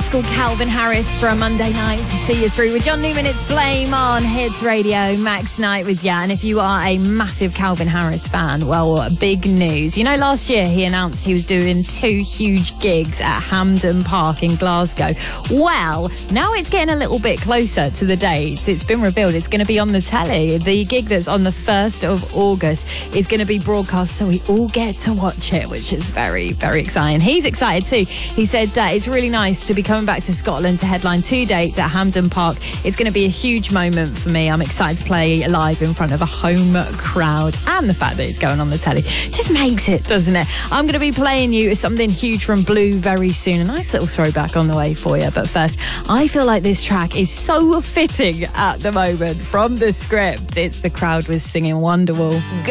That's called Calvin Harris for a Monday night to see you through with John Newman. It's Blame on Hits Radio. Max Knight with you. And if you are a massive Calvin Harris fan, well, big news. You know, last year he announced he was doing 2 huge gigs at Hampden Park in Glasgow. Well, now it's getting a little bit closer to the dates. It's been revealed it's going to be on the telly. The gig that's on the 1st of August is going to be broadcast, so we all get to watch it, which is very, very exciting. He's excited too. He said it's really nice to be coming back to Scotland to headline 2 dates at Hampden Park. It's going to be a huge moment for me. I'm excited to play live in front of a home crowd, and the fact that it's going on the telly just makes it, doesn't it? I'm going to be playing you something huge from Blue very soon. A nice little throwback on the way for you. But first, I feel like this track is so fitting at the moment from the script. It's The Crowd was singing Wonderwall.